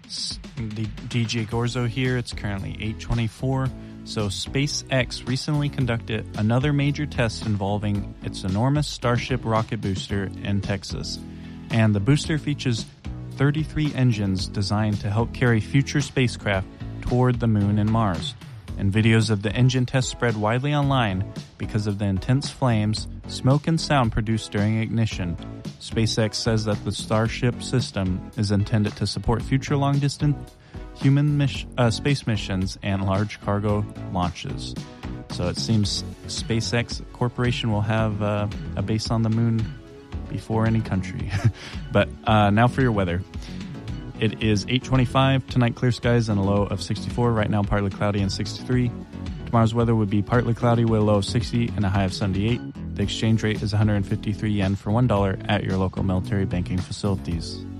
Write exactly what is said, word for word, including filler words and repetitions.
The D J Gorzo here. It's currently eight twenty-four. So SpaceX recently conducted another major test involving its enormous Starship rocket booster in Texas. And the booster features thirty-three engines designed to help carry future spacecraft toward the moon and Mars. And videos of the engine test spread widely online because of the intense flames, smoke, and sound produced during ignition. SpaceX says that the Starship system is intended to support future long-distance human mis- uh, space missions and large cargo launches. So it seems SpaceX Corporation will have uh, a base on the moon before any country. But uh, now for your weather. It is eight twenty-five. Tonight, clear skies and a low of sixty-four. Right now, partly cloudy and sixty-three. Tomorrow's weather would be partly cloudy with a low of sixty and a high of seventy-eight. The exchange rate is one hundred fifty-three yen for one dollar at your local military banking facilities.